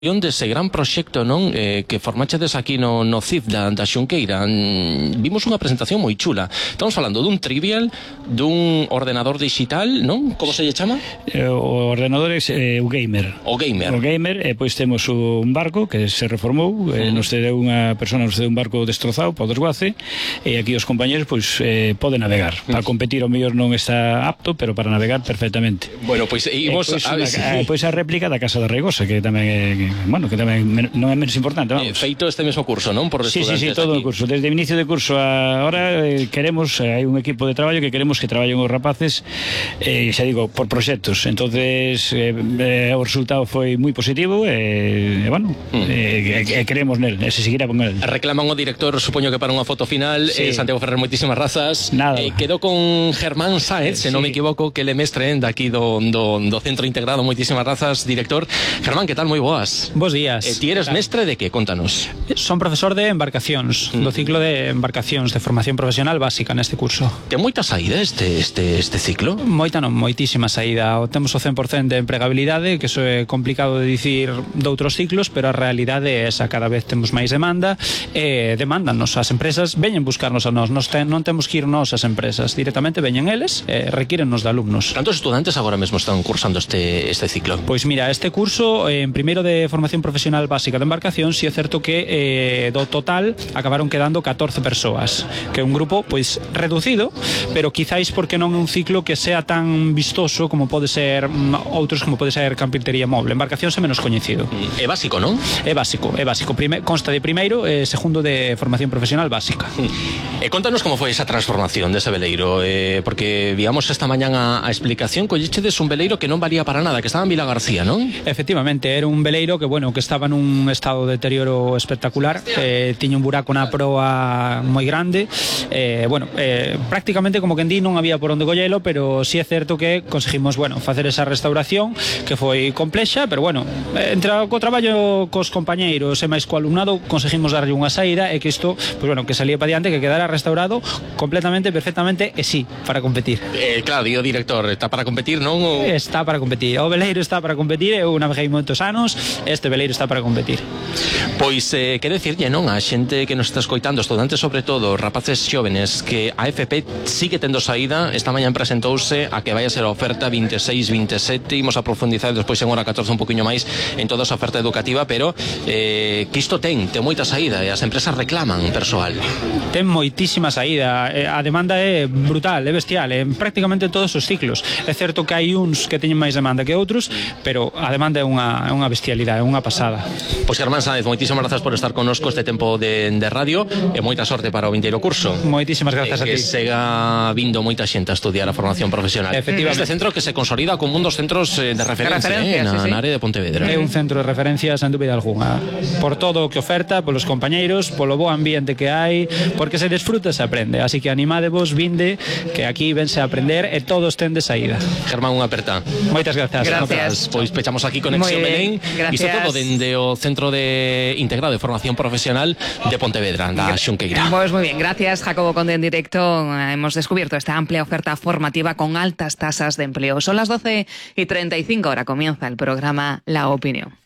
dese gran proxecto, non, que formachedes aquí no CIF da Xunqueira. Vimos unha presentación moi chula. Estamos falando dun trivial, dun ordenador digital, non? Como se lle chama? O ordenador é o gamer. O gamer. O gamer, pois temos un barco que se reformou, nos cedeu unha persona, nos cedeu un barco destrozado para o desguace, e aquí os compañeros pois poden navegar. Para competir o mellor non está apto, pero para navegar perfectamente. Bueno, pois imos pois a réplica da Casa da Reigosa, que tamén é, bueno, que tamén non é menos importante, vamos. Feito este mesmo curso, non? Por estudantes. Sí, todo o curso. Desde o inicio de curso a ahora queremos, hai un equipo de traballo que queremos que traballen os rapaces, xa digo, por proxectos. Entonces o resultado foi moi positivo e bueno, queremos nel, e se seguirá con el. Reclaman o director, supoño que para unha foto final, Santiago Ferrer, moitísimas razas. Nada. Quedou con Germán Sáez, se non me equivoco, que ele mestre daqui do Centro Integrado. Moitísimas razas, director. Germán, que tal? Moi boas. Bos días. Ti eres mestre de que? Contanos. Son profesor de embarcacións, do ciclo de embarcacións de formación profesional básica neste curso. Ten moita saída este ciclo? Moita non, moitísima saída. Temos o 100% de empregabilidade, que iso é complicado de dicir doutros ciclos, pero a realidade é esa, cada vez temos máis demanda, e demándanos as empresas, veñen buscarnos a nós, non temos que ir nós ás empresas, directamente veñen eles e requírennos de alumnos. Cantos estudantes agora mesmo están cursando este ciclo? Pois mira, este curso en primeiro de formación profesional básica de embarcación, si é certo que do total acabaron quedando 14 persoas, que é un grupo pois reducido, pero quizáis porque non é un ciclo que sea tan vistoso como pode ser outros, como pode ser carpintería móvil. Embarcación é menos coñecido. É básico, non? É básico. Consta de primeiro e segundo de formación profesional básica. E contanos como foi esa transformación dese veleiro, porque víamos esta mañán a explicación, collechedes un veleiro que non valía para nada, que estaba en Vila García, non? Efectivamente, era un veleiro que, bueno, que estaba nun estado de deterioro espectacular, tiña un buraco na proa moi grande, prácticamente como que en di non había por onde collelo, pero sí é certo que conseguimos, bueno, facer esa restauración que foi complexa, pero bueno, entre o traballo cos compañeiros e máis co alumnado conseguimos darlle unha saída e que isto, pois bueno, que salía para diante, que quedara restaurado completamente, perfectamente, e sí, para competir. Claro, digo, director, está para competir, non? Está para competir, o veleiro está para competir, eu naveguei moitos anos, este veleiro está para competir. Pois, que decirlle, non, a xente que nos está escoitando, estudantes sobre todo, rapaces xóvenes, que a FP sigue tendo saída. Esta mañán presentouse a que vai a ser a oferta 26-27, imos a profundizar despois en hora 14 un poquinho máis en toda esa oferta educativa, pero que isto ten moita saída e as empresas reclaman persoal. Ten moitísima saída, a demanda é brutal, é bestial, en prácticamente todos os ciclos. É certo que hai uns que teñen máis demanda que outros, pero a demanda é unha bestialidade, é unha pasada. Pois Germán Sáez, moitísimas grazas por estar connosco este tempo de radio e moita sorte para o vindeiro curso. Moitísimas grazas a ti. Que sega vindo moita xente a estudiar a formación profesional. Efectivamente. Este centro que se consolida como un dos centros de referencia na área de Pontevedra. É un centro de referencia sen dúbida algunha, por todo o que oferta, polos compañeiros, polo bo ambiente que hai, porque se desfruta e se aprende, así que animádevos, vinde, que aquí vense a aprender e todos ten de saída. Germán, unha aperta. Moitas grazas. Pois pechamos aquí Conexión Belén. Isto todo dende o Centro de Integrado de Formación Profesional de Pontevedra, da Xunqueira. Pues muy bien, gracias Jacobo Conde en directo. Hemos descubierto esta amplia oferta formativa con altas tasas de empleo. Son las 12:35, ahora comienza el programa La Opinión.